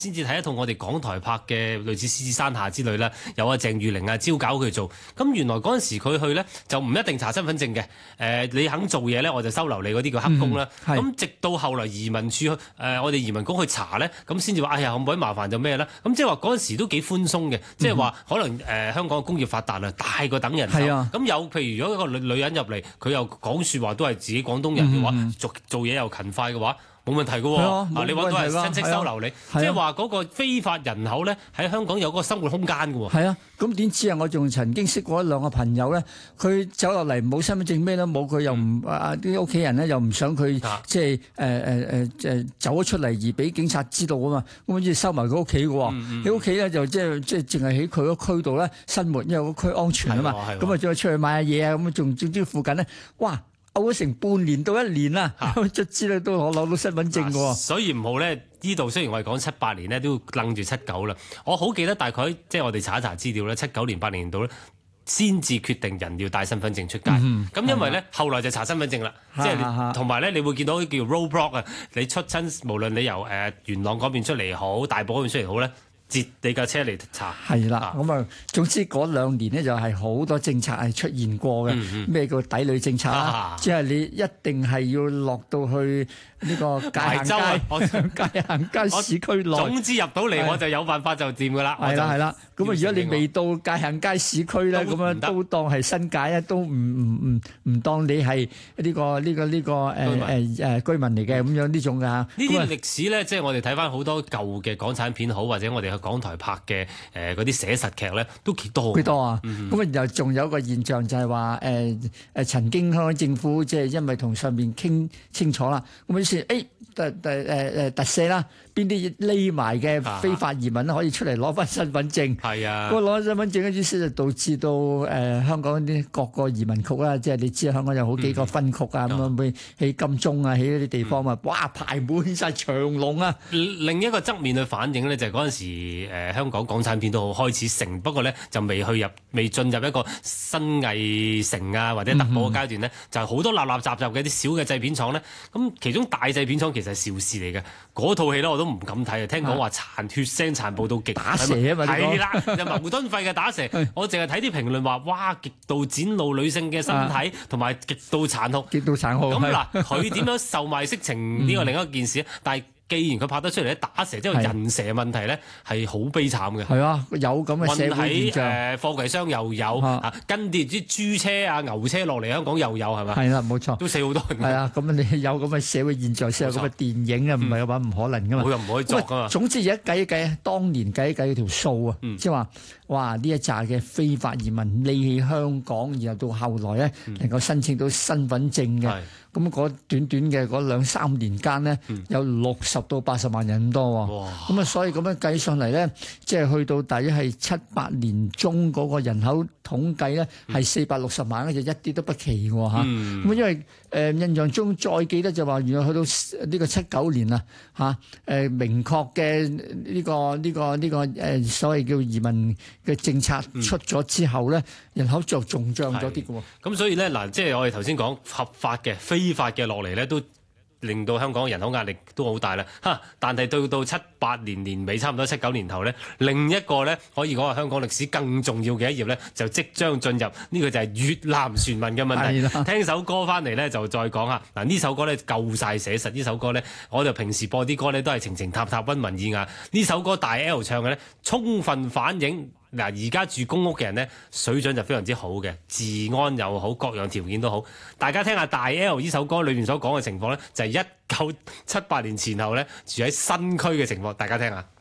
先至睇一套我哋港台拍嘅類似《獅子山下》之類啦，有阿鄭裕玲啊招搞佢做。咁原來嗰陣時佢去咧就唔一定查身份證嘅，你肯做嘢咧我就收留你嗰啲叫黑工啦。咁直到後來移民處我哋移民局去查咧，咁先至話哎呀咁鬼麻煩就咩啦。咁即係話嗰陣時都幾寬鬆嘅，即係話可能香港嘅工業發達啦，大過等人手。咁有譬如如果一個女人入嚟，佢又講説話都係自己廣東人嘅話，做嘢又勤快嘅話。冇問題嘅喎，你揾到係親戚收留你，即係話嗰個非法人口咧喺香港有嗰個生活空間嘅喎。 係啊，咁點知啊？我仲曾經識過一兩個朋友咧，佢走落嚟冇身份證咩都冇，佢又唔啲屋企人咧又唔想佢即係走咗出嚟而俾警察知道啊嘛，咁好似收埋佢屋企嘅喎。喺屋企咧就即係淨係喺佢個區度咧生活，因為個區安全啊嘛。咁啊再出去買下嘢啊，咁仲總之附近咧，哇！漚咗成半年到1年啦，卒之咧都攞到身份證嘅喎。 所以唔好咧，呢度雖然我哋講7-8年咧，都楞住7-9啦。我好記得大概即係我哋查一查資料咧，7-9年、8年度咧，先至決定人要帶身份證出街。咁因為咧後來就查身份證啦，即係同埋咧你會見到叫 roadblock 啊，你出親無論你由元朗嗰邊出嚟好，大埔嗰邊出嚟好咧。截你架車嚟查， 係啦，咁啊，總之嗰2年咧就係好多政策係出現過嘅，咩叫抵壘政策啊？即係你一定係要落到去呢個界限街市區內。 總之入到嚟我就有辦法就掂㗎啦。 係啦，咁啊，如果你未到界限街市區咧，咁樣都當係新界啊，都唔當你係呢個居民嚟嘅咁樣呢種㗎。呢啲歷史咧，即係我哋睇翻好多舊嘅港產片好，或者我哋港台拍嘅嗰啲寫實劇咧都幾多啊！咁啊又仲有一個現象就係話曾經香港政府即係因為同上面傾清楚啦，咁於是特赦啦，邊啲匿埋嘅非法移民可以出嚟攞翻身份證。 係啊， 嗰攞身份證嘅意思就導致到香港啲各個移民局啦，即係你知香港有好幾個分局啊，咁樣會喺金鐘啊，喺嗰啲地方啊，哇排滿晒長龍啊！ 另一個側面去反映咧，就係嗰陣時香港港產片都好開始成，不過咧就未進入一個新藝城啊或者突破嘅階段咧，就係好多立雜嘅啲小嘅製片廠咧。咁其中大製片廠其實係邵氏嚟嘅，嗰套戲咧我都唔敢睇啊！聽講話血腥殘暴到極， 打蛇啊嘛， 係啦，就矛盾費嘅打蛇。我淨係睇啲評論話，哇，極度展露女性嘅身體，同埋極度殘酷。 極度殘酷。 咁嗱，佢點樣售賣色情呢個另一件事啊？但係既然佢拍得出嚟咧，打蛇即係人蛇問題咧，係好悲慘嘅。 係啊，有咁嘅社會現象。 運喺貨櫃箱又有，跟跌啲豬車啊、牛車落嚟香港又有，係咪？ 係啦，冇錯。 都死好多人。 係啊，咁你有咁嘅社會現象先有咁嘅電影啊，唔係嘅話唔可能噶嘛。 我又唔可以作噶嘛。 總之而家計一計，當年計一計條數啊，即係話，哇！呢一紮嘅非法移民匿喺香港，然後到後來咧能夠申請到身份證嘅。咁嗰短嘅嗰2-3年間咧，有60到80萬人咁多喎。咁啊，所以咁樣計上嚟咧，即係去到大約係7-8年中嗰個人口統計咧，係460萬嘅，就一啲都不奇喎嚇。咁因為印象中再記得就話，原來去到呢個7-9年啊嚇，明確嘅呢個所謂叫移民嘅政策出咗之後咧，人口就仲漲咗啲嘅喎。 咁所以咧嗱，即係我哋頭先講合法嘅、非法嘅落嚟咧，都令到香港人口壓力都好大啦。但係到7-8年年尾，差唔多7-9年頭咧，另一個咧可以講係香港歷史更重要嘅一頁咧，就即將進入。呢個就係越南船民嘅問題。聽首歌翻嚟咧，就再講下。嗱，呢首歌咧夠晒寫實。呢首歌咧，我就平時播啲歌咧都係情情塔塔、溫文爾雅。呢首歌大 L 唱嘅咧，充分反映嗱而家住公屋嘅人咧水準就非常之好嘅，治安又好，各樣條件都好。大家聽下大 L 呢首歌裏面所講嘅情況咧，就係1978年前後咧住喺新區嘅情況，大家聽下。